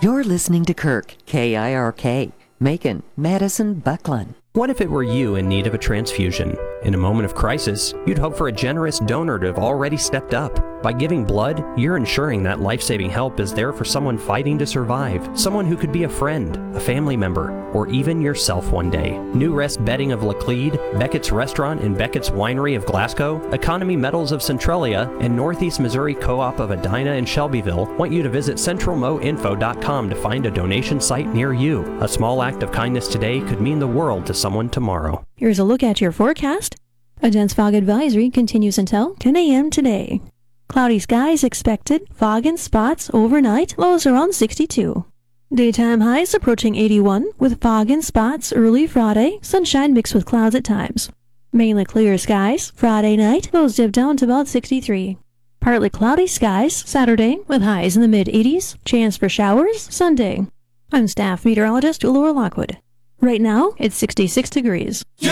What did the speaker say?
You're listening to Kirk, KIRK, Macon, Madison, Buckland. What if it were you in need of a transfusion? In a moment of crisis, you'd hope for a generous donor to have already stepped up. By giving blood, you're ensuring that life-saving help is there for someone fighting to survive, someone who could be a friend, a family member, or even yourself one day. New Rest Bedding of Laclede, Beckett's Restaurant and Beckett's Winery of Glasgow, Economy Metals of Centralia, and Northeast Missouri Co-op of Edina and Shelbyville want you to visit centralmoinfo.com to find a donation site near you. A small act of kindness today could mean the world to someone tomorrow. Here's a look at your forecast. A dense fog advisory continues until 10 a.m. today. Cloudy skies expected, fog and spots overnight, lows around 62. Daytime highs approaching 81, with fog and spots early Friday, sunshine mixed with clouds at times. Mainly clear skies, Friday night, lows dip down to about 63. Partly cloudy skies, Saturday, with highs in the mid-80s, chance for showers, Sunday. I'm staff meteorologist Laura Lockwood. Right now, it's 66 degrees. You